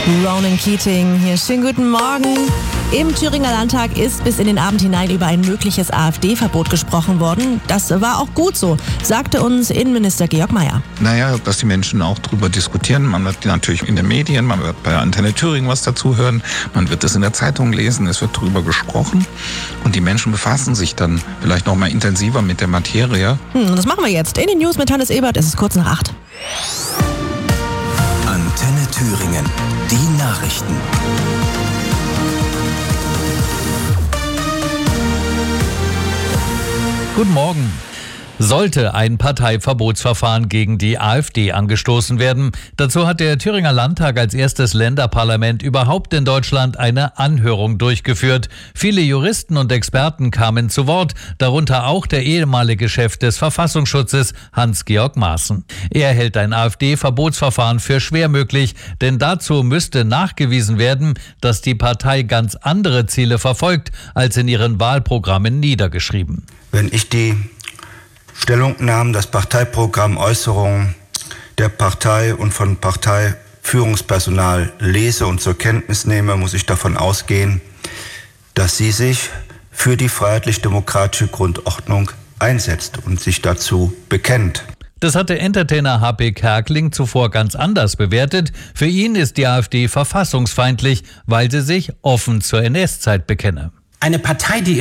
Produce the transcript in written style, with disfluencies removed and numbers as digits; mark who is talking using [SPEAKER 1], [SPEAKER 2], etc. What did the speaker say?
[SPEAKER 1] Ronan Keating hier. Schönen guten Morgen. Im Thüringer Landtag ist bis in den Abend hinein über ein mögliches AfD-Verbot gesprochen worden. Das war auch gut so, sagte uns Innenminister Georg Mayer.
[SPEAKER 2] Naja, dass die Menschen auch drüber diskutieren. Man wird natürlich in den Medien, man wird bei Antenne Thüringen was dazu hören, man wird es in der Zeitung lesen, es wird drüber gesprochen. Und die Menschen befassen sich dann vielleicht noch mal intensiver mit der Materie.
[SPEAKER 1] Das machen wir jetzt. In den News mit Hannes Ebert. Es ist kurz nach 8.
[SPEAKER 3] Antenne Thüringen. Die Nachrichten.
[SPEAKER 4] Guten Morgen. Sollte ein Parteiverbotsverfahren gegen die AfD angestoßen werden. Dazu hat der Thüringer Landtag als erstes Länderparlament überhaupt in Deutschland eine Anhörung durchgeführt. Viele Juristen und Experten kamen zu Wort, darunter auch der ehemalige Chef des Verfassungsschutzes, Hans-Georg Maaßen. Er hält ein AfD-Verbotsverfahren für schwer möglich, denn dazu müsste nachgewiesen werden, dass die Partei ganz andere Ziele verfolgt, als in ihren Wahlprogrammen niedergeschrieben.
[SPEAKER 5] Wenn ich die Stellungnahmen, das Parteiprogramm, Äußerungen der Partei und von Parteiführungspersonal lese und zur Kenntnis nehme, muss ich davon ausgehen, dass sie sich für die freiheitlich-demokratische Grundordnung einsetzt und sich dazu bekennt.
[SPEAKER 4] Das hatte Entertainer HP Kerkeling zuvor ganz anders bewertet. Für ihn ist die AfD verfassungsfeindlich, weil sie sich offen zur NS-Zeit bekenne.
[SPEAKER 6] Eine Partei, die